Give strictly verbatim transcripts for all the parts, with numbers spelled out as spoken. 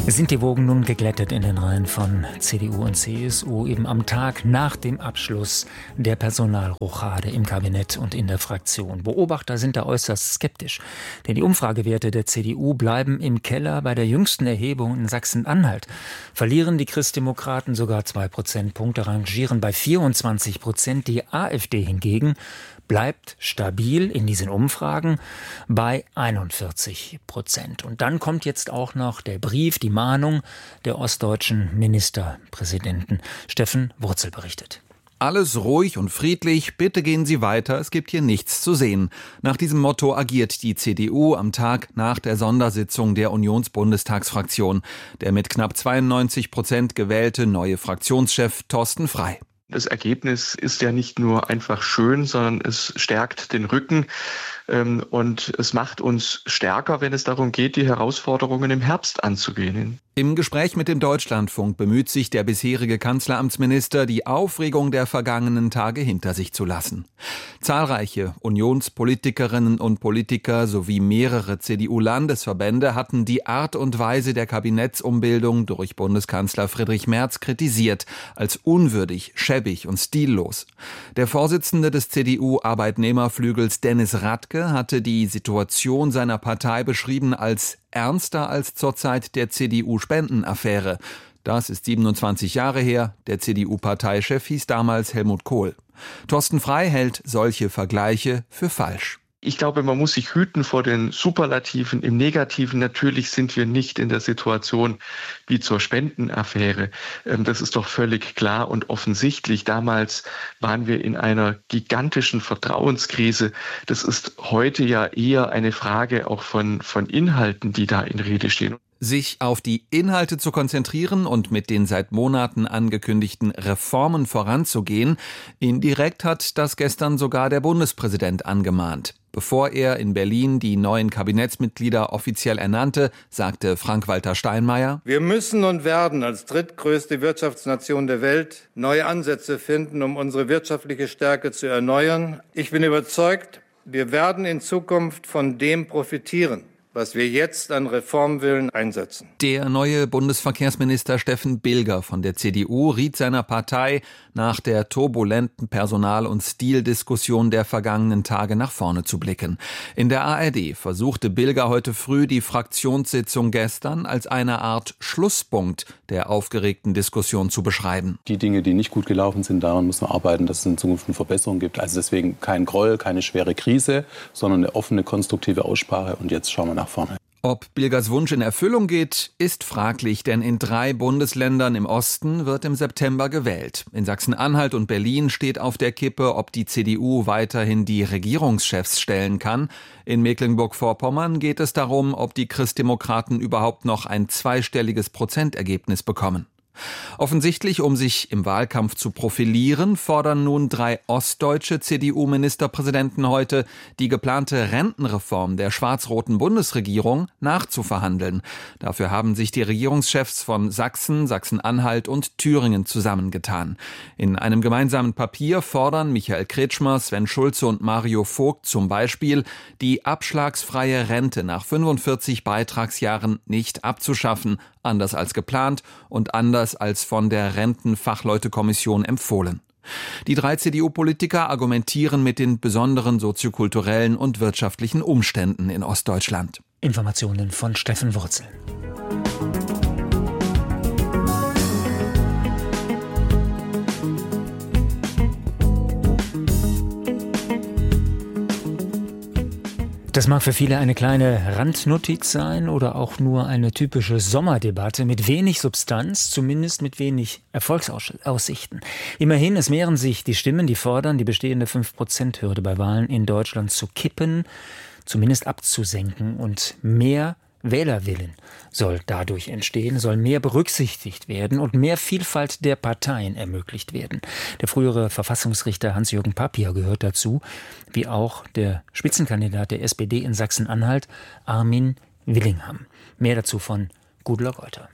Sind die Wogen nun geglättet in den Reihen von C D U und C S U, eben am Tag nach dem Abschluss der Personalrochade im Kabinett und in der Fraktion? Beobachter sind da äußerst skeptisch, denn die Umfragewerte der C D U bleiben im Keller. Bei der jüngsten Erhebung in Sachsen-Anhalt verlieren die Christdemokraten sogar zwei Prozentpunkte, rangieren bei vierundzwanzig Prozent. Die AfD hingegen bleibt stabil in diesen Umfragen bei einundvierzig Prozent. Und dann kommt jetzt auch noch der Brief, die Mahnung der ostdeutschen Ministerpräsidenten. Steffen Wurzel berichtet. Alles ruhig und friedlich, bitte gehen Sie weiter, es gibt hier nichts zu sehen. Nach diesem Motto agiert die C D U am Tag nach der Sondersitzung der Unionsbundestagsfraktion. Der mit knapp zweiundneunzig Prozent gewählte neue Fraktionschef Thorsten Frey. Das Ergebnis ist ja nicht nur einfach schön, sondern es stärkt den Rücken und es macht uns stärker, wenn es darum geht, die Herausforderungen im Herbst anzugehen. Im Gespräch mit dem Deutschlandfunk bemüht sich der bisherige Kanzleramtsminister, die Aufregung der vergangenen Tage hinter sich zu lassen. Zahlreiche Unionspolitikerinnen und Politiker sowie mehrere C D U-Landesverbände hatten die Art und Weise der Kabinettsumbildung durch Bundeskanzler Friedrich Merz kritisiert, als unwürdig, schäbig und stillos. Der Vorsitzende des C D U-Arbeitnehmerflügels Dennis Radke hatte die Situation seiner Partei beschrieben als ernster als zur Zeit der C D U-Spendenaffäre. Das ist siebenundzwanzig Jahre her. Der C D U-Parteichef hieß damals Helmut Kohl. Thorsten Frey hält solche Vergleiche für falsch. Ich glaube, man muss sich hüten vor den Superlativen. Im Negativen natürlich sind wir nicht in der Situation wie zur Spendenaffäre. Das ist doch völlig klar und offensichtlich. Damals waren wir in einer gigantischen Vertrauenskrise. Das ist heute ja eher eine Frage auch von, von Inhalten, die da in Rede stehen. Sich auf die Inhalte zu konzentrieren und mit den seit Monaten angekündigten Reformen voranzugehen, indirekt hat das gestern sogar der Bundespräsident angemahnt. Bevor er in Berlin die neuen Kabinettsmitglieder offiziell ernannte, sagte Frank-Walter Steinmeier: Wir müssen und werden als drittgrößte Wirtschaftsnation der Welt neue Ansätze finden, um unsere wirtschaftliche Stärke zu erneuern. Ich bin überzeugt, wir werden in Zukunft von dem profitieren, was wir jetzt an Reformwillen einsetzen. Der neue Bundesverkehrsminister Steffen Bilger von der C D U riet seiner Partei, nach der turbulenten Personal- und Stildiskussion der vergangenen Tage nach vorne zu blicken. In der A R D versuchte Bilger heute früh die Fraktionssitzung gestern als eine Art Schlusspunkt der aufgeregten Diskussion zu beschreiben. Die Dinge, die nicht gut gelaufen sind, daran muss man arbeiten, dass es in Zukunft eine Verbesserung gibt. Also deswegen kein Groll, keine schwere Krise, sondern eine offene, konstruktive Aussprache. Und jetzt schauen wir nach vorne. Ob Bilgers Wunsch in Erfüllung geht, ist fraglich, denn in drei Bundesländern im Osten wird im September gewählt. In Sachsen-Anhalt und Berlin steht auf der Kippe, ob die C D U weiterhin die Regierungschefs stellen kann. In Mecklenburg-Vorpommern geht es darum, ob die Christdemokraten überhaupt noch ein zweistelliges Prozentergebnis bekommen. Offensichtlich, um sich im Wahlkampf zu profilieren, fordern nun drei ostdeutsche C D U-Ministerpräsidenten heute, die geplante Rentenreform der schwarz-roten Bundesregierung nachzuverhandeln. Dafür haben sich die Regierungschefs von Sachsen, Sachsen-Anhalt und Thüringen zusammengetan. In einem gemeinsamen Papier fordern Michael Kretschmer, Sven Schulze und Mario Vogt zum Beispiel, die abschlagsfreie Rente nach fünfundvierzig Beitragsjahren nicht abzuschaffen, anders als geplant und anders als von der Rentenfachleutekommission empfohlen. Die drei C D U-Politiker argumentieren mit den besonderen soziokulturellen und wirtschaftlichen Umständen in Ostdeutschland. Informationen von Steffen Wurzel. Das mag für viele eine kleine Randnotiz sein oder auch nur eine typische Sommerdebatte mit wenig Substanz, zumindest mit wenig Erfolgsaussichten. Immerhin, es mehren sich die Stimmen, die fordern, die bestehende fünf Prozent Hürde bei Wahlen in Deutschland zu kippen, zumindest abzusenken, und mehr Wählerwillen soll dadurch entstehen, soll mehr berücksichtigt werden und mehr Vielfalt der Parteien ermöglicht werden. Der frühere Verfassungsrichter Hans-Jürgen Papier gehört dazu, wie auch der Spitzenkandidat der S P D in Sachsen-Anhalt, Armin Willingham. Mehr dazu von Gudula Reuter.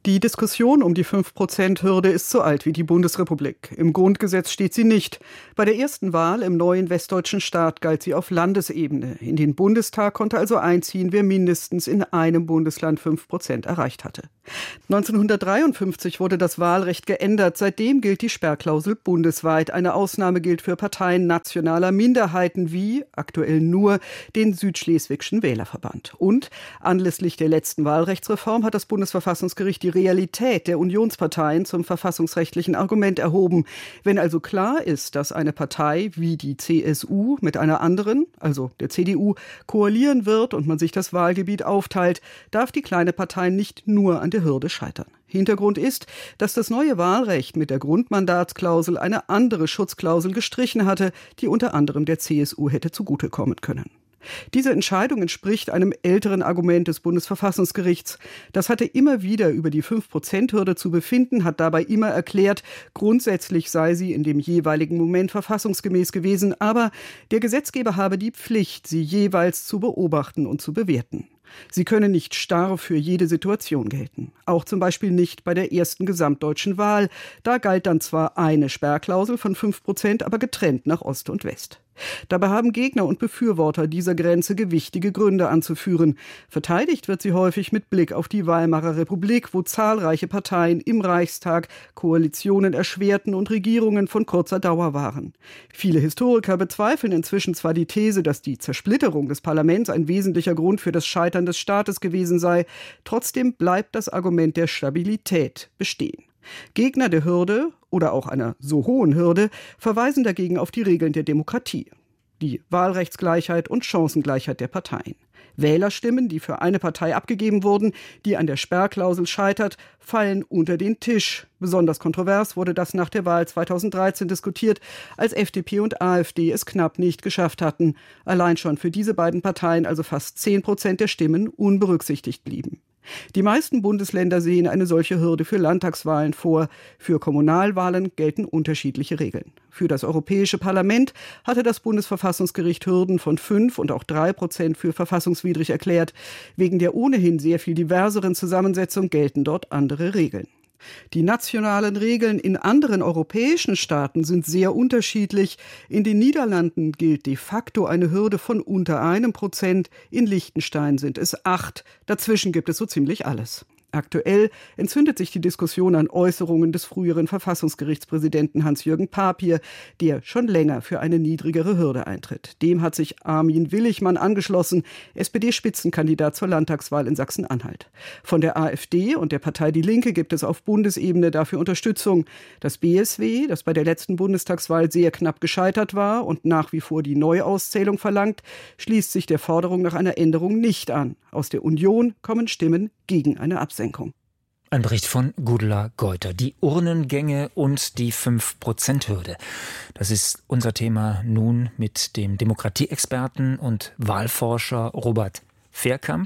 Die Diskussion um die fünf Prozent Hürde ist so alt wie die Bundesrepublik. Im Grundgesetz steht sie nicht. Bei der ersten Wahl im neuen westdeutschen Staat galt sie auf Landesebene. In den Bundestag konnte also einziehen, wer mindestens in einem Bundesland fünf Prozent erreicht hatte. neunzehnhundertdreiundfünfzig wurde das Wahlrecht geändert. Seitdem gilt die Sperrklausel bundesweit. Eine Ausnahme gilt für Parteien nationaler Minderheiten wie, aktuell nur, den Südschleswigschen Wählerverband. Und anlässlich der letzten Wahlrechtsreform hat das Bundesverfassungsgericht die Realität der Unionsparteien zum verfassungsrechtlichen Argument erhoben. Wenn also klar ist, dass eine Partei wie die C S U mit einer anderen, also der C D U, koalieren wird und man sich das Wahlgebiet aufteilt, darf die kleine Partei nicht nur an der Hürde scheitern. Hintergrund ist, dass das neue Wahlrecht mit der Grundmandatsklausel eine andere Schutzklausel gestrichen hatte, die unter anderem der C S U hätte zugutekommen können. Diese Entscheidung entspricht einem älteren Argument des Bundesverfassungsgerichts. Das hatte immer wieder über die fünf Prozent Hürde zu befinden, hat dabei immer erklärt, grundsätzlich sei sie in dem jeweiligen Moment verfassungsgemäß gewesen, aber der Gesetzgeber habe die Pflicht, sie jeweils zu beobachten und zu bewerten. Sie können nicht starr für jede Situation gelten. Auch zum Beispiel nicht bei der ersten gesamtdeutschen Wahl. Da galt dann zwar eine Sperrklausel von fünf Prozent, aber getrennt nach Ost und West. Dabei haben Gegner und Befürworter dieser Grenze gewichtige Gründe anzuführen. Verteidigt wird sie häufig mit Blick auf die Weimarer Republik, wo zahlreiche Parteien im Reichstag Koalitionen erschwerten und Regierungen von kurzer Dauer waren. Viele Historiker bezweifeln inzwischen zwar die These, dass die Zersplitterung des Parlaments ein wesentlicher Grund für das Scheitern des Staates gewesen sei. Trotzdem bleibt das Argument der Stabilität bestehen. Gegner der Hürde oder auch einer so hohen Hürde verweisen dagegen auf die Regeln der Demokratie, die Wahlrechtsgleichheit und Chancengleichheit der Parteien. Wählerstimmen, die für eine Partei abgegeben wurden, die an der Sperrklausel scheitert, fallen unter den Tisch. Besonders kontrovers wurde das nach der Wahl zweitausenddreizehn diskutiert, als F D P und AfD es knapp nicht geschafft hatten. Allein schon für diese beiden Parteien also fast zehn Prozent der Stimmen unberücksichtigt blieben. Die meisten Bundesländer sehen eine solche Hürde für Landtagswahlen vor. Für Kommunalwahlen gelten unterschiedliche Regeln. Für das Europäische Parlament hatte das Bundesverfassungsgericht Hürden von fünf und auch drei Prozent für verfassungswidrig erklärt. Wegen der ohnehin sehr viel diverseren Zusammensetzung gelten dort andere Regeln. Die nationalen Regeln in anderen europäischen Staaten sind sehr unterschiedlich. In den Niederlanden gilt de facto eine Hürde von unter einem Prozent. In Liechtenstein sind es acht. Dazwischen gibt es so ziemlich alles. Aktuell entzündet sich die Diskussion an Äußerungen des früheren Verfassungsgerichtspräsidenten Hans-Jürgen Papier, der schon länger für eine niedrigere Hürde eintritt. Dem hat sich Armin Willigmann angeschlossen, S P D-Spitzenkandidat zur Landtagswahl in Sachsen-Anhalt. Von der AfD und der Partei Die Linke gibt es auf Bundesebene dafür Unterstützung. Das B S W, das bei der letzten Bundestagswahl sehr knapp gescheitert war und nach wie vor die Neuauszählung verlangt, schließt sich der Forderung nach einer Änderung nicht an. Aus der Union kommen Stimmen gegen eine Absenkung. Ein Bericht von Gudula Geuter. Die Urnengänge und die fünf Prozent Hürde. Das ist unser Thema nun mit dem Demokratieexperten und Wahlforscher Robert Fehrkamp.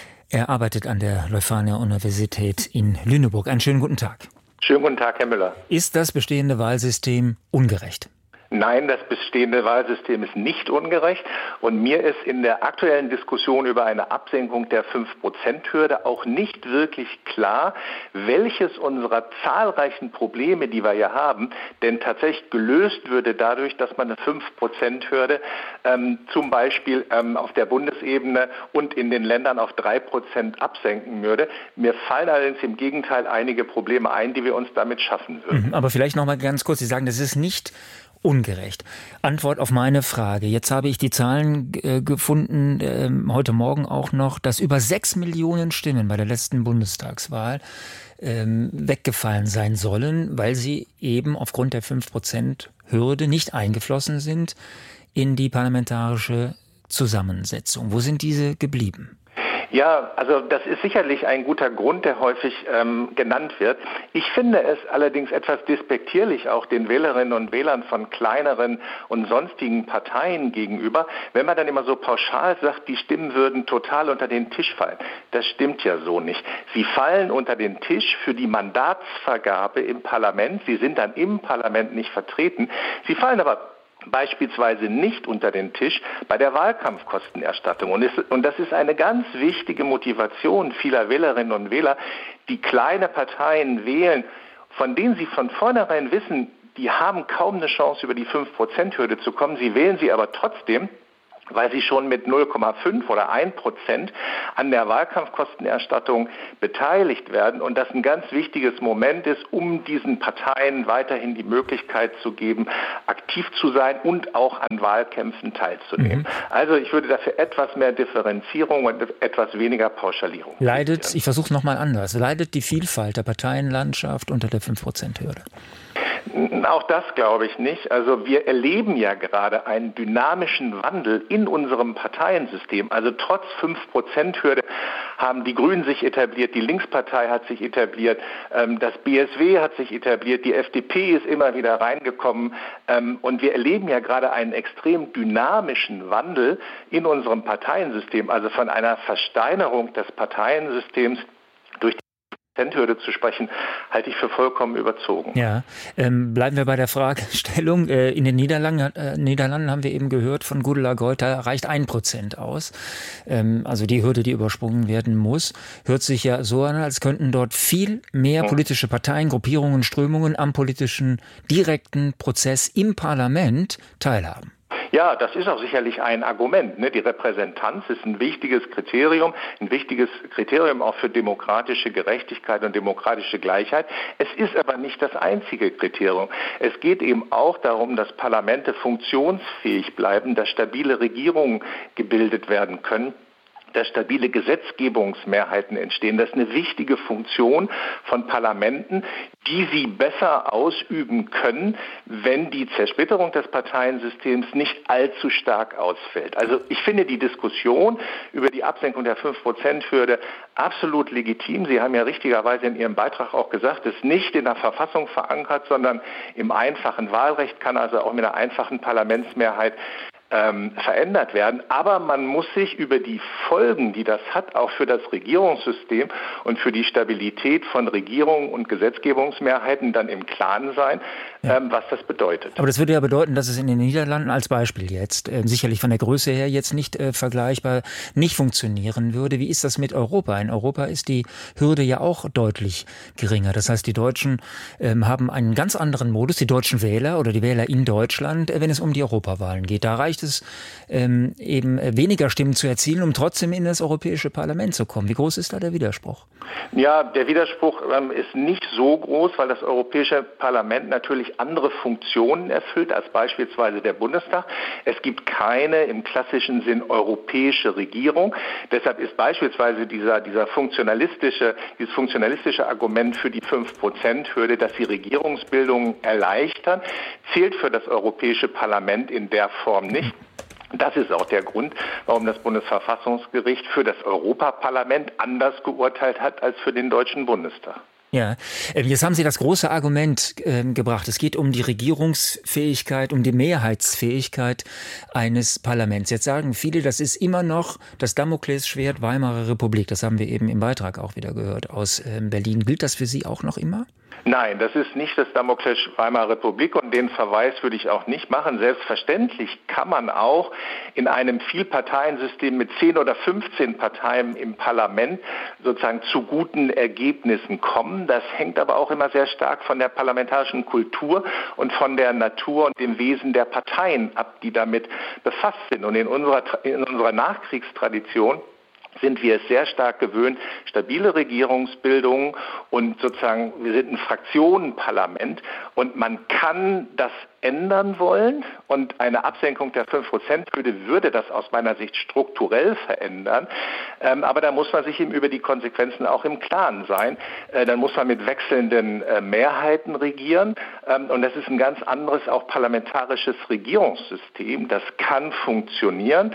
Er arbeitet an der Leuphana Universität in Lüneburg. Einen schönen guten Tag. Schönen guten Tag, Herr Müller. Ist das bestehende Wahlsystem ungerecht? Nein, das bestehende Wahlsystem ist nicht ungerecht. Und mir ist in der aktuellen Diskussion über eine Absenkung der fünf Prozent Hürde auch nicht wirklich klar, welches unserer zahlreichen Probleme, die wir hier haben, denn tatsächlich gelöst würde dadurch, dass man eine fünf Prozent Hürde ähm, zum Beispiel ähm, auf der Bundesebene und in den Ländern auf drei Prozent absenken würde. Mir fallen allerdings im Gegenteil einige Probleme ein, die wir uns damit schaffen würden. Aber vielleicht noch mal ganz kurz, Sie sagen, das ist nicht ungerecht. Antwort auf meine Frage. Jetzt habe ich die Zahlen äh, gefunden, äh, heute Morgen auch noch, dass über sechs Millionen Stimmen bei der letzten Bundestagswahl äh, weggefallen sein sollen, weil sie eben aufgrund der fünf Prozent Hürde nicht eingeflossen sind in die parlamentarische Zusammensetzung. Wo sind diese geblieben? Ja, also das ist sicherlich ein guter Grund, der häufig ähm, genannt wird. Ich finde es allerdings etwas despektierlich auch den Wählerinnen und Wählern von kleineren und sonstigen Parteien gegenüber, wenn man dann immer so pauschal sagt, die Stimmen würden total unter den Tisch fallen. Das stimmt ja so nicht. Sie fallen unter den Tisch für die Mandatsvergabe im Parlament. Sie sind dann im Parlament nicht vertreten. Sie fallen aber beispielsweise nicht unter den Tisch bei der Wahlkampfkostenerstattung. Und, es, und das ist eine ganz wichtige Motivation vieler Wählerinnen und Wähler, die kleine Parteien wählen, von denen sie von vornherein wissen, die haben kaum eine Chance, über die fünf Prozent Hürde zu kommen. Sie wählen sie aber trotzdem, weil sie schon mit null Komma fünf oder ein Prozent an der Wahlkampfkostenerstattung beteiligt werden und das ein ganz wichtiges Moment ist, um diesen Parteien weiterhin die Möglichkeit zu geben, aktiv zu sein und auch an Wahlkämpfen teilzunehmen. Mhm. Also ich würde dafür etwas mehr Differenzierung und etwas weniger Pauschalierung. Leidet, ich versuche es nochmal anders, leidet die Vielfalt der Parteienlandschaft unter der fünf Prozent Hürde? Auch das glaube ich nicht. Also wir erleben ja gerade einen dynamischen Wandel in unserem Parteiensystem. Also trotz fünf Prozent Hürde haben die Grünen sich etabliert, die Linkspartei hat sich etabliert, das B S W hat sich etabliert, die F D P ist immer wieder reingekommen. Und wir erleben ja gerade einen extrem dynamischen Wandel in unserem Parteiensystem. Also von einer Versteinerung des Parteiensystems durch die Hürde zu sprechen, halte ich für vollkommen überzogen. Ja, ähm, bleiben wir bei der Fragestellung. Äh, in den Niederlanden, äh, Niederlanden haben wir eben gehört von Gudula Geuter, reicht ein Prozent aus. Ähm, also die Hürde, die übersprungen werden muss. Hört sich ja so an, als könnten dort viel mehr politische Parteien, Gruppierungen, Strömungen am politischen direkten Prozess im Parlament teilhaben. Ja, das ist auch sicherlich ein Argument. Ne? Die Repräsentanz ist ein wichtiges Kriterium, ein wichtiges Kriterium auch für demokratische Gerechtigkeit und demokratische Gleichheit. Es ist aber nicht das einzige Kriterium. Es geht eben auch darum, dass Parlamente funktionsfähig bleiben, dass stabile Regierungen gebildet werden können, dass stabile Gesetzgebungsmehrheiten entstehen. Das ist eine wichtige Funktion von Parlamenten, die sie besser ausüben können, wenn die Zersplitterung des Parteiensystems nicht allzu stark ausfällt. Also ich finde die Diskussion über die Absenkung der fünf Prozent Hürde absolut legitim. Sie haben ja richtigerweise in Ihrem Beitrag auch gesagt, es ist nicht in der Verfassung verankert, sondern im einfachen Wahlrecht, kann also auch mit einer einfachen Parlamentsmehrheit Ähm, verändert werden. Aber man muss sich über die Folgen, die das hat, auch für das Regierungssystem und für die Stabilität von Regierungen und Gesetzgebungsmehrheiten dann im Klaren sein, ja. ähm, was das bedeutet. Aber das würde ja bedeuten, dass es in den Niederlanden als Beispiel jetzt, äh, sicherlich von der Größe her jetzt nicht äh, vergleichbar, nicht funktionieren würde. Wie ist das mit Europa? In Europa ist die Hürde ja auch deutlich geringer. Das heißt, die Deutschen ähm, haben einen ganz anderen Modus, die deutschen Wähler oder die Wähler in Deutschland, äh, wenn es um die Europawahlen geht. Da reicht es ähm, eben weniger Stimmen zu erzielen, um trotzdem in das Europäische Parlament zu kommen. Wie groß ist da der Widerspruch? Ja, der Widerspruch ähm, ist nicht so groß, weil das Europäische Parlament natürlich andere Funktionen erfüllt als beispielsweise der Bundestag. Es gibt keine im klassischen Sinn europäische Regierung. Deshalb ist beispielsweise dieser, dieser funktionalistische, dieses funktionalistische Argument für die fünf Prozent Hürde, dass sie Regierungsbildung erleichtern, zählt für das Europäische Parlament in der Form nicht. Das ist auch der Grund, warum das Bundesverfassungsgericht für das Europaparlament anders geurteilt hat als für den Deutschen Bundestag. Ja, jetzt haben Sie das große Argument äh, gebracht. Es geht um die Regierungsfähigkeit, um die Mehrheitsfähigkeit eines Parlaments. Jetzt sagen viele, das ist immer noch das Damoklesschwert Weimarer Republik. Das haben wir eben im Beitrag auch wieder gehört aus äh, Berlin. Gilt das für Sie auch noch immer? Nein, das ist nicht das Damoklesschwert Weimarer Republik und den Verweis würde ich auch nicht machen. Selbstverständlich kann man auch in einem Vielparteiensystem mit zehn oder fünfzehn Parteien im Parlament sozusagen zu guten Ergebnissen kommen. Das hängt aber auch immer sehr stark von der parlamentarischen Kultur und von der Natur und dem Wesen der Parteien ab, die damit befasst sind. Und in unserer, in unserer Nachkriegstradition sind wir es sehr stark gewöhnt, stabile Regierungsbildung und sozusagen, wir sind ein Fraktionenparlament und man kann das ändern wollen und eine Absenkung der fünf Prozent Hürde würde das aus meiner Sicht strukturell verändern. Ähm, aber da muss man sich eben über die Konsequenzen auch im Klaren sein. Äh, dann muss man mit wechselnden äh, Mehrheiten regieren ähm, und das ist ein ganz anderes auch parlamentarisches Regierungssystem. Das kann funktionieren.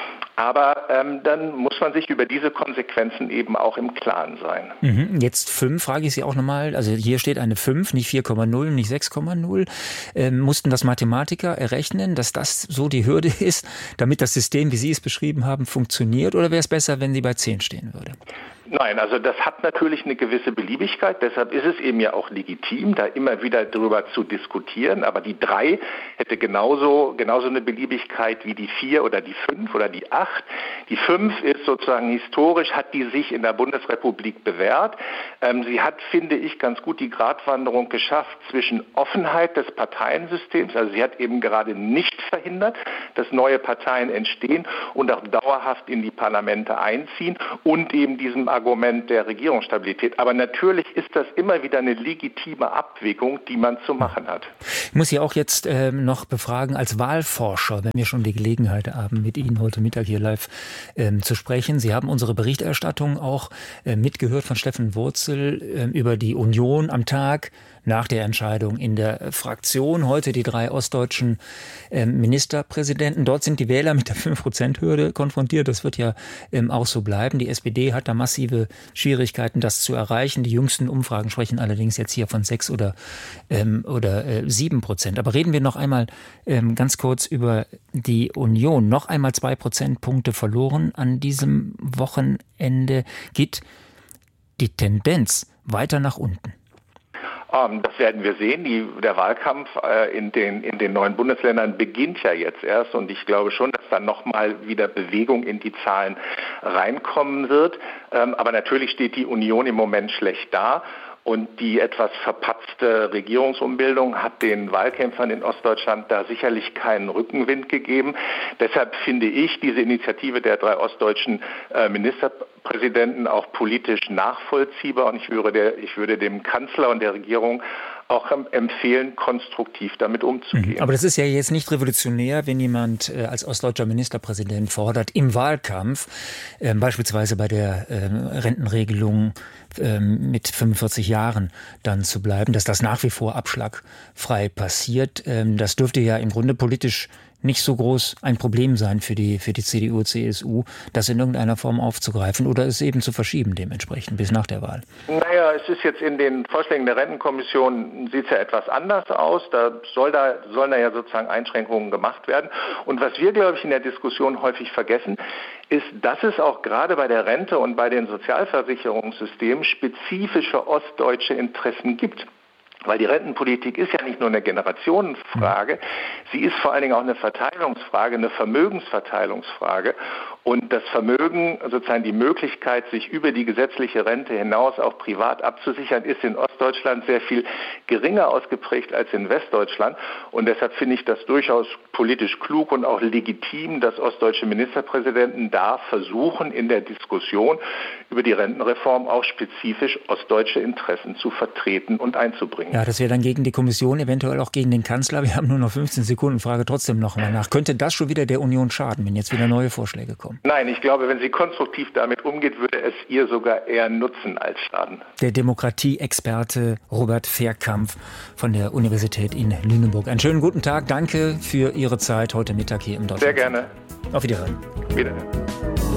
Aber ähm, dann muss man sich über diese Konsequenzen eben auch im Klaren sein. Mhm. Jetzt fünf, frage ich Sie auch nochmal. Also hier steht eine fünf, nicht vier Komma null, nicht sechs Komma null. Ähm, mussten das Mathematiker errechnen, dass das so die Hürde ist, damit das System, wie Sie es beschrieben haben, funktioniert? Oder wäre es besser, wenn sie bei zehn stehen würde? Nein, also das hat natürlich eine gewisse Beliebigkeit, deshalb ist es eben ja auch legitim, da immer wieder drüber zu diskutieren, aber die drei hätte genauso, genauso eine Beliebigkeit wie die vier oder die fünf oder die acht. Die fünf ist sozusagen historisch, hat die sich in der Bundesrepublik bewährt. Ähm, sie hat, finde ich, ganz gut die Gratwanderung geschafft zwischen Offenheit des Parteiensystems, also sie hat eben gerade nicht verhindert, dass neue Parteien entstehen und auch dauerhaft in die Parlamente einziehen und eben diesem Argument der Regierungsstabilität. Aber natürlich ist das immer wieder eine legitime Abwägung, die man zu machen hat. Ich muss Sie auch jetzt äh, noch befragen als Wahlforscher, wenn wir schon die Gelegenheit haben, mit Ihnen heute Mittag hier live äh, zu sprechen. Sie haben unsere Berichterstattung auch äh, mitgehört von Steffen Wurzel äh, über die Union am Tag nach der Entscheidung in der Fraktion. Heute die drei ostdeutschen äh, Ministerpräsidenten. Dort sind die Wähler mit der fünf Prozent Hürde konfrontiert. Das wird ja ähm, auch so bleiben. Die S P D hat da massive Schwierigkeiten, das zu erreichen. Die jüngsten Umfragen sprechen allerdings jetzt hier von sechs oder, ähm, oder äh, sieben Prozent. Aber reden wir noch einmal ähm, ganz kurz über die Union. Noch einmal zwei Prozentpunkte verloren an diesem Wochenende. Geht die Tendenz weiter nach unten? Das werden wir sehen. Die, der Wahlkampf äh, in, den, in den neuen Bundesländern beginnt ja jetzt erst und ich glaube schon, dass dann nochmal wieder Bewegung in die Zahlen reinkommen wird. Ähm, aber natürlich steht die Union im Moment schlecht da. Und die etwas verpatzte Regierungsumbildung hat den Wahlkämpfern in Ostdeutschland da sicherlich keinen Rückenwind gegeben. Deshalb finde ich diese Initiative der drei ostdeutschen äh, Ministerpräsidenten auch politisch nachvollziehbar. Und ich würde, der, ich würde dem Kanzler und der Regierung auch empfehlen, konstruktiv damit umzugehen. Aber das ist ja jetzt nicht revolutionär, wenn jemand äh, als ostdeutscher Ministerpräsident fordert, im Wahlkampf, äh, beispielsweise bei der äh, Rentenregelung äh, mit fünfundvierzig Jahren dann zu bleiben, dass das nach wie vor abschlagfrei passiert. Ähm, das dürfte ja im Grunde politisch nicht so groß ein Problem sein für die, für die C D U, C S U, das in irgendeiner Form aufzugreifen oder es eben zu verschieben dementsprechend bis nach der Wahl. Naja, es ist jetzt in den Vorschlägen der Rentenkommission, sieht es ja etwas anders aus. Da soll da, sollen da ja sozusagen Einschränkungen gemacht werden. Und was wir, glaube ich, in der Diskussion häufig vergessen, ist, dass es auch gerade bei der Rente und bei den Sozialversicherungssystemen spezifische ostdeutsche Interessen gibt. Weil die Rentenpolitik ist ja nicht nur eine Generationenfrage, sie ist vor allen Dingen auch eine Verteilungsfrage, eine Vermögensverteilungsfrage. Und das Vermögen, sozusagen die Möglichkeit, sich über die gesetzliche Rente hinaus auch privat abzusichern, ist in Ostdeutschland sehr viel geringer ausgeprägt als in Westdeutschland. Und deshalb finde ich das durchaus politisch klug und auch legitim, dass ostdeutsche Ministerpräsidenten da versuchen, in der Diskussion über die Rentenreform auch spezifisch ostdeutsche Interessen zu vertreten und einzubringen. Ja, das wäre dann gegen die Kommission, eventuell auch gegen den Kanzler. Wir haben nur noch fünfzehn Sekunden, frage trotzdem noch mal nach. Könnte das schon wieder der Union schaden, wenn jetzt wieder neue Vorschläge kommen? Nein, ich glaube, wenn sie konstruktiv damit umgeht, würde es ihr sogar eher nutzen als schaden. Der Demokratie-Experte Robert Verkampf von der Universität in Lüneburg. Einen schönen guten Tag. Danke für Ihre Zeit heute Mittag hier im Deutschland. Sehr gerne. Auf Wiederhören. Wiederhören.